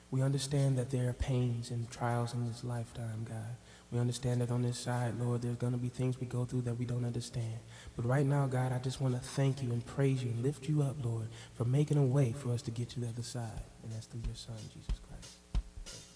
We understand that there are pains and trials in this lifetime, God. We understand that on this side, Lord, there's going to be things we go through that we don't understand. But right now, God, I just want to thank you and praise you and lift you up, Lord, for making a way for us to get to the other side. And that's through your Son, Jesus Christ.